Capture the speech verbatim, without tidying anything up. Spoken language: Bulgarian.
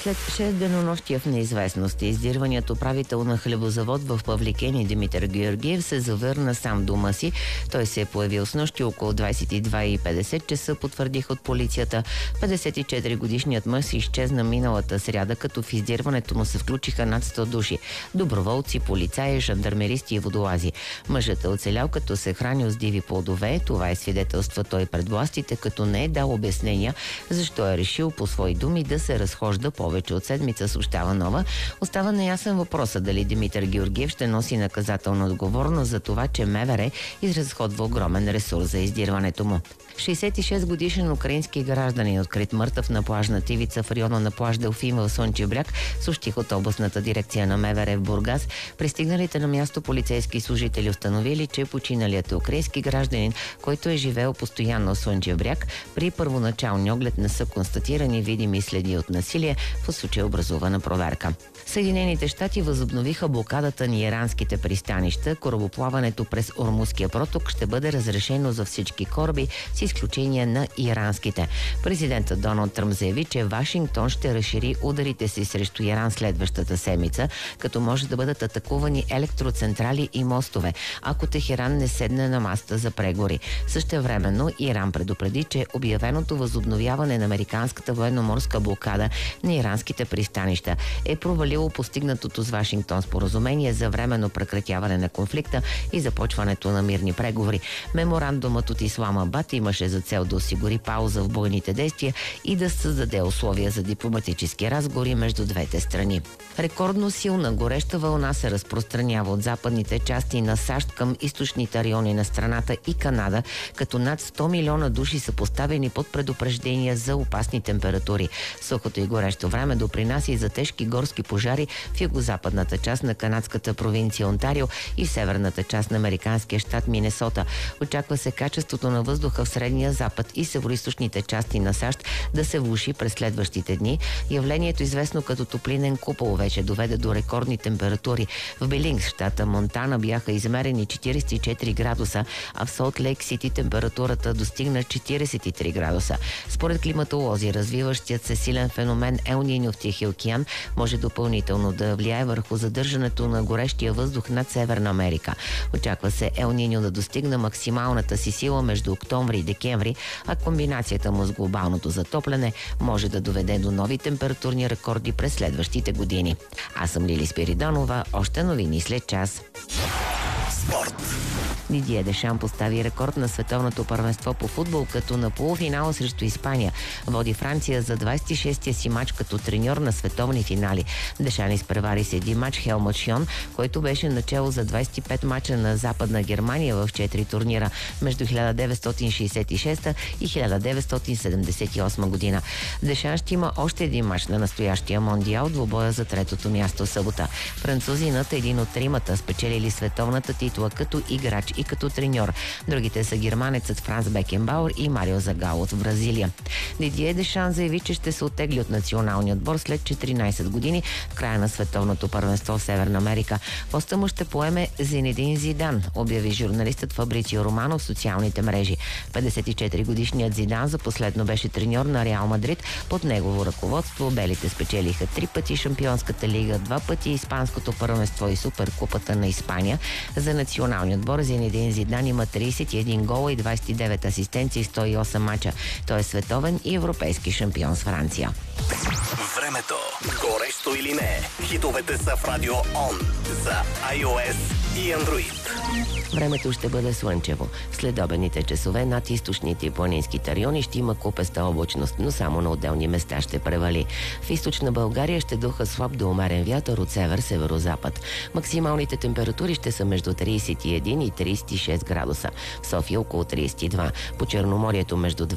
След шест денонощия в неизвестност и издирваният управител на хлебозавод в Павликени Димитър Георгиев се завърна сам дома си. Той се е появил с нощи около двадесет и два и петдесет часа, потвърдих от полицията. петдесет и четири годишният мъж се изчезна миналата сряда, като в издирването му се включиха над сто души. Доброволци, полицаи, жандармеристи и водолази. Мъжът е оцелял, като се хранил с диви плодове. Това е свидетелства той пред властите, като не е дал обяснения защо е решил по свои думи да се разхожда повече от седмица, съобщава Нова. Остава неясен въпроса дали Димитър Георгиев ще носи наказателна отговорност за това, че МВР изразходва огромен ресурс за издирването му. шейсет и шест годишен украински гражданин, открит мъртъв на плажната ивица в района на плаж Делфин в Слънчев бряг, съобщих от областната дирекция на МВР в Бургас. Пристигналите на място полицейски служители установили, че починалият е украински гражданин, който е живеел постоянно в Слънчев бряг. При първоначалния оглед не са констатирани видими следи от насилие, в случай образувана проверка. Съединените щати възобновиха блокадата на иранските пристанища. Корабоплаването през Ормузския проток ще бъде разрешено за всички кораби, с изключение на иранските. Президентът Доналд Тръмп заяви, че Вашингтон ще разшири ударите си срещу Иран следващата седмица, като може да бъдат атакувани електроцентрали и мостове, ако Техеран не седне на масата за преговори. Същевременно Иран предупреди, че обявеното възобновяване на американската военноморска блокада на иранските пристанища е провалило постигнатото с Вашингтон споразумение за временно прекратяване на конфликта и започването на мирни преговори. Меморандумът от Исламабад имаше за цел да осигури пауза в бойните действия и да създаде условия за дипломатически разговори между двете страни. Рекордно силна гореща вълна се разпространява от западните части на САЩ към източните райони на страната и Канада, като над сто милиона души са поставени под предупреждения за опасни температури. Сухото и горещо време допринася и за тежки горски пожари в югозападната част на канадската провинция Онтарио и в северната част на американския щат Минесота. Очаква се качеството на въздуха в средния запад и североизточните части на САЩ да се влоши през следващите дни. Явлението, известно като топлинен купол, вече доведе до рекордни температури. В Билингс, щата Монтана, бяха измерени четиридесет и четири градуса, а в Солт Лейк Сити температурата достигна четиридесет и три градуса. Според климатолози, развиващият се силен феномен Ел Ниньо в Тихия океан може допълнително да влияе върху задържането на горещия въздух над Северна Америка. Очаква се Ел Ниньо да достигне максималната си сила между октомври и декември, а комбинацията му с глобалното затопляне може да доведе до нови температурни рекорди през следващите години. Аз съм Лили Спиридонова. Още новини след час. Спорт. Дидие Дешан постави рекорд на световното първенство по футбол, като на полуфинала срещу Испания води Франция за двадесет и шестия си мач като треньор на световни финали. Дешан изпревари с един мач Хелмут Шьон, който беше начело за двадесет и пет мача на Западна Германия в четири турнира между хиляда деветстотин шейсет и шеста и хиляда деветстотин седемдесет и осма година. Дешан ще има още един мач на настоящия мондиал, двубоя за третото място събота. Французинът е един от тримата спечелили световната титла като играч и като треньор. Другите са германецът Франц Бекенбауер и Марио Загало от Бразилия. Дидие Дешан заяви, че ще се оттегли от националния отбор след четиринадесет години в края на световното първенство в Северна Америка. Поста му ще поеме Зинедин Зидан, обяви журналистът Фабрицио Романо в социалните мрежи. петдесет и четири годишният Зидан за последно беше треньор на Реал Мадрид. Под негово ръководство белите спечелиха три пъти Шампионската лига, два пъти Испанското първенство и Суперкупата на Испания. За националния отбор Зинедин Зидан има тридесет и един гола и двадесет и девет асистенции, сто и осем мача. Той е световен и европейски шампион с Франция. Времето. Горещо или не? Хитовете са в Радио Он за iOS и Android. Времето ще бъде слънчево. В следобедните часове над източните и планинските райони ще има купеста облачност, но само на отделни места ще превали. В източна България ще духа слаб до умерен вятър от север-северозапад. Максималните температури ще са между тридесет и един и тридесет и шест градуса. В София около тридесет и два. По Черноморието между